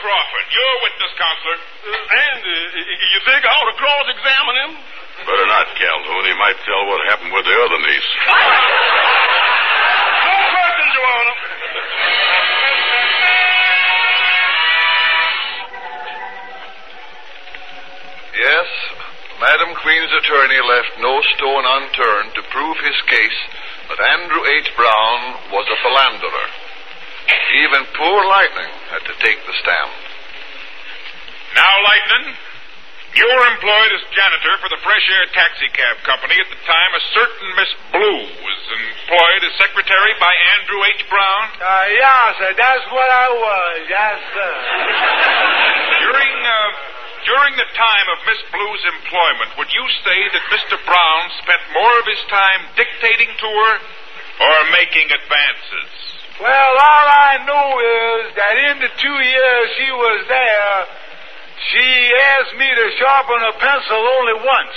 Crawford, your witness, counselor. You think I ought to cross-examine him? Better not, Calhoun. He might tell what happened with the other niece. No questions, Your Honor. Yes, Madam Queen's attorney left no stone unturned to prove his case that Andrew H. Brown was a philanderer. Even poor Lightning had to take the stand. Now, Lightning, you were employed as janitor for the Fresh Air Taxi Cab Company at the time a certain Miss Blue was employed as secretary by Andrew H. Brown. Yeah, sir, that's what I was. Yes, sir. During the time of Miss Blue's employment, would you say that Mr. Brown spent more of his time dictating to her or making advances? Well, all I know is that in the 2 years she was there, she asked me to sharpen a pencil only once.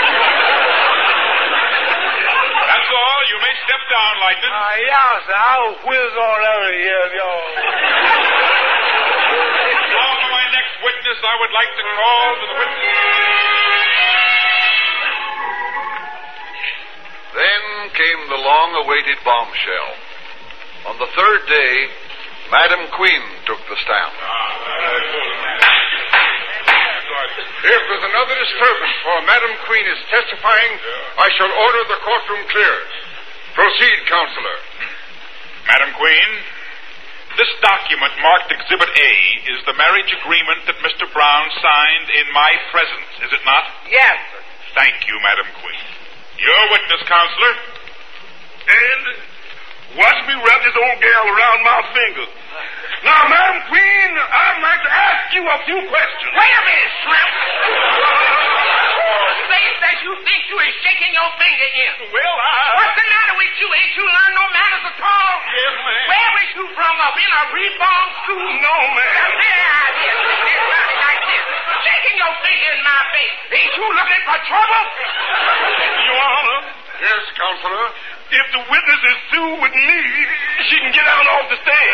That's all. You may step down, Lightning. Yeah, sir. I'll whiz on out of here, y'all. Now, for my next witness, I would like to call to the witness. Then came the long-awaited bombshell. On the third day, Madam Queen took the stand. If there's another disturbance while Madam Queen is testifying, I shall order the courtroom cleared. Proceed, Counselor. Madam Queen, this document marked Exhibit A is the marriage agreement that Mr. Brown signed in my presence, is it not? Yes, sir. Thank you, Madam Queen. Your witness, Counselor. And watch me wrap this old gal around my finger. Now, Madam Queen, I'd like to ask you a few questions. Wait a minute, Shrimp. Whose face that you think you is shaking your finger in? Well, What's the matter with you? Ain't you learned no manners at all? Yes, ma'am. Where was you from up in a reform school? No, ma'am. Now, there I is. It's running like this. Shaking your finger in my face. Ain't you looking for trouble? Your Honor, Yes, Counselor. if the witness is through with me, she can get out off the stand.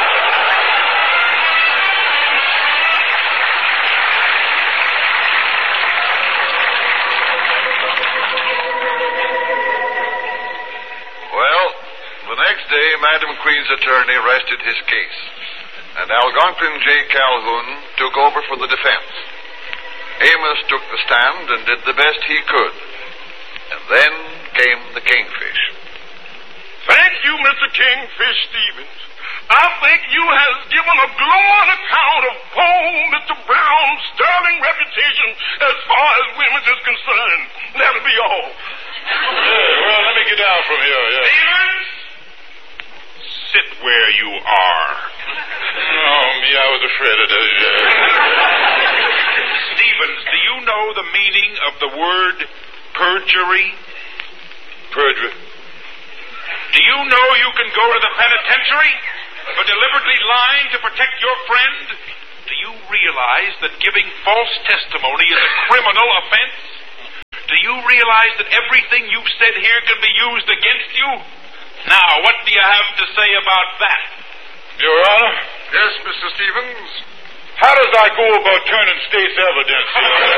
Well, the next day, Madam Queen's attorney rested his case, and Algonquin J. Calhoun took over for the defense. Amos took the stand and did the best he could. And then came the Kingfish. Thank you, Mr. Kingfish Stevens. I think you has given a glowing account of poor Mr. Brown's sterling reputation as far as women is concerned. That'll be all. Well, let me get down from here. Stevens, sit where you are. Oh, me, I was afraid of that. Stevens, do you know the meaning of the word perjury? Perjury. Do you know you can go to the penitentiary for deliberately lying to protect your friend? Do you realize that giving false testimony is a criminal offense? Do you realize that everything you've said here can be used against you? Now, what do you have to say about that? Your Honor? Yes, Mr. Stevens? How does I go about turning state's evidence?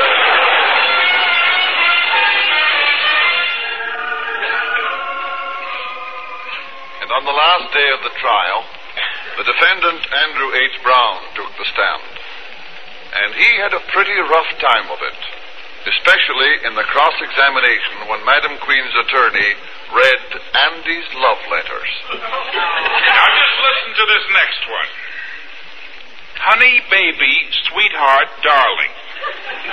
And on the last day of the trial, the defendant, Andrew H. Brown, took the stand. And he had a pretty rough time of it, especially in the cross-examination when Madam Queen's attorney read Andy's love letters. Now, just listen to this next one. Honey, baby, sweetheart, darling.